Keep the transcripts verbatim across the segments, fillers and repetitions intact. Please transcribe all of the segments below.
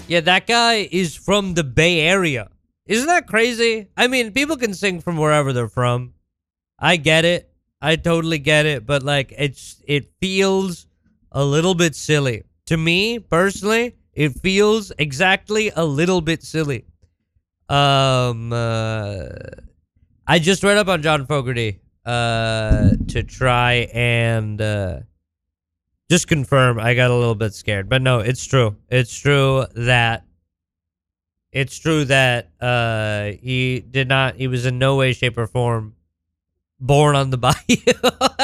Yeah, that guy is from the Bay Area. Isn't that crazy? I mean, people can sing from wherever they're from. I get it. I totally get it. But, like, it's it feels a little bit silly. To me, personally, it feels exactly a little bit silly. Um, uh, I just read up on John Fogerty uh, to try and uh, just confirm. I got a little bit scared. But no, it's true. It's true that It's true that uh, he did not, he was in no way, shape, or form born on the bayou.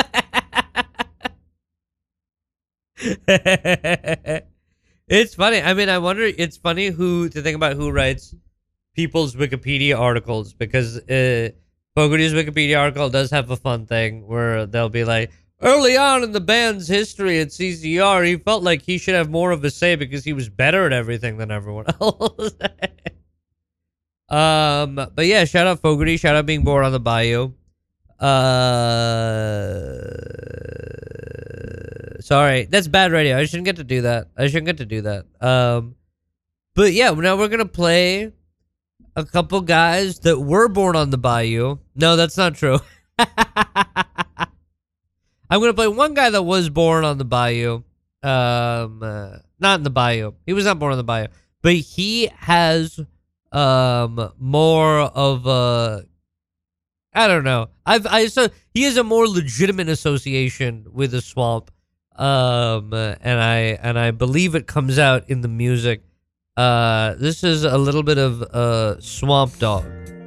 It's funny. I mean, I wonder, it's funny who, to think about who writes people's Wikipedia articles, because uh, Fogerty's Wikipedia article does have a fun thing where they'll be like, early on in the band's history at C C R, he felt like he should have more of a say because he was better at everything than everyone else. um, but yeah, shout out Fogerty. Shout out being born on the bayou. Uh, sorry, that's bad radio. I shouldn't get to do that. I shouldn't get to do that. Um, but yeah, now we're gonna play a couple guys that were born on the bayou. No, that's not true. I'm going to play one guy that was born on the bayou. Um, uh, not in the bayou. He was not born on the bayou. But he has um more of a, I don't know. I've I so he has a more legitimate association with the swamp. Um and I and I believe it comes out in the music. Uh this is a little bit of uh Swamp Dogg.